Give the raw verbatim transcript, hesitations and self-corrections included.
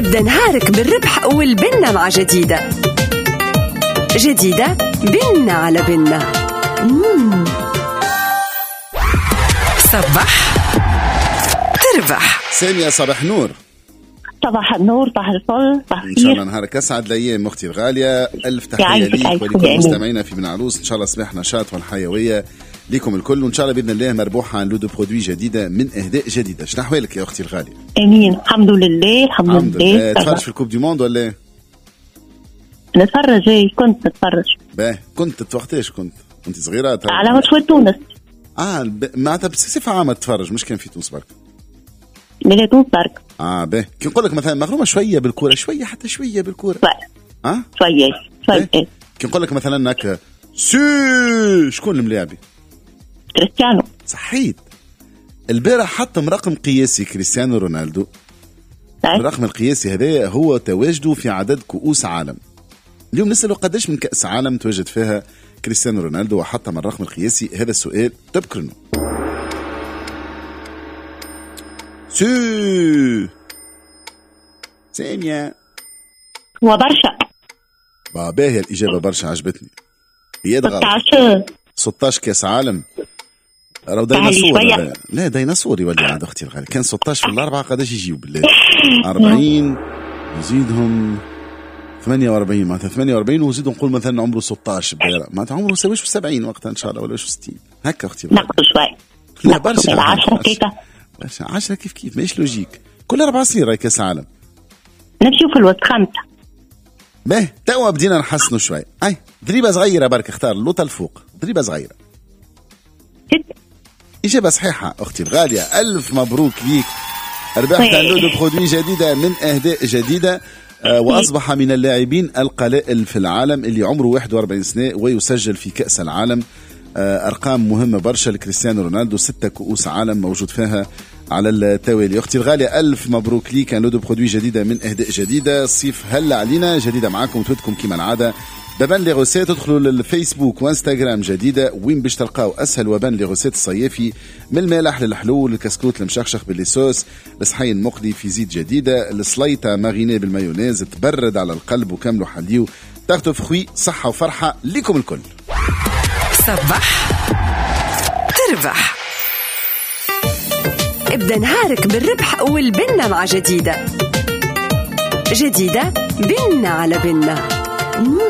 ابدأ نهارك بالربح والبنة مع جديدة. جديدة بنة على بنة. مم. صباح تربح. سامية صباح نور. صباح النور، صباح الفل، صباح ان شاء الله نهارك اسعد الايام اختي الغاليه. الف تحيه ليك ولكل مستمعينا في بن عروس. ان شاء الله صباح نشاط والحيويه ليكم الكل، وان شاء الله باذن الله مربوحه عن لودو برودوي جديده من اهداء جديده. شنو احوالك يا اختي الغاليه؟ امين، الحمد لله الحمد, الحمد لله, لله. تفرج في الكوب دي موند ولا نتفرج؟ ايه كنت نتفرج. باه كنت وقتاش كنت كنت صغيره على مشوار تونس. اه ب... معناتها بصفه عامه تتفرج، مش كان في تونس برك؟ لا تونس برك. اه باهي. كي نقول لك مثلا مغرومه شويه بالكوره، شويه حتى شويه بالكوره. اه شويه شويه. كي نقول لك مثلا هكا سي شكون الملاعبي؟ كريستيانو. صحيت. البارح حطم رقم قياسي كريستيانو رونالدو. الرقم القياسي هذا هو تواجده في عدد كؤوس عالم. اليوم نسأله قداش من كأس عالم تواجد فيها كريستيانو رونالدو وحطم الرقم القياسي. هذا السؤال تبكرنه. سي سامية. هو برشا. باهي الإجابة برشا عجبتني. ستة عشر ستة عشر كأس عالم. راهو ديناصور. لا ديناصور يولي عند أختي الغالية. كان ستة عشر في الأربعة قداش يجيو بالله؟ أربعين يزيدهم ثمانية وأربعين، معناتها ثمانية وأربعين وزيدوا نقول مثلا عمره ستة عشر بالله، معناتها عمره سواش في سبعين وقتها إن شاء الله ولا في ستين هكا أختي الغالية. نقص شوي. لا برشا. عشرة كيكة. برشا عشرة كيف كيف ماهيش لوجيك. كل أربع سنين راهي كأس عالم. نمشيو في الوقت خمسة. باهي توا بدينا نحسنوا شوي. أي ضريبة صغيرة برك، اختار اللوطة الفوق. ضريبة صغيرة. ستة. إجابة صحيحة أختي الغالية، ألف مبروك ليك. ربحت لودو برودوي جديدة من أهداء جديدة. آه وأصبح من اللاعبين القلائل في العالم اللي عمره واحد وأربعين سنة ويسجل في كأس العالم. آه أرقام مهمة برشا لكريستيانو رونالدو، ستة كؤوس عالم موجود فيها على التوالي. أختي الغالية ألف مبروك ليك. كان لودو برودوي جديدة من أهداء جديدة. الصيف هلا علينا جديدة معاكم وتودكم كيما العادة. بابان لي غوسيت. تدخلوا للفيسبوك وانستغرام جديدة وين باش تلقاو أسهل وبان لي غوسيت الصيافي، من المالح للحلو للكسكوت المشخشخ باللي صوص، الصحي المقلي في زيت جديدة، السليطة ماريني بالمايونيز تبرد على القلب وكاملوا حليو. تاخدوا فخوي صحة وفرحة ليكم الكل. صباح تربح. ابدأ نهارك بالربح والبنة مع جديدة. جديدة بنة على بنة.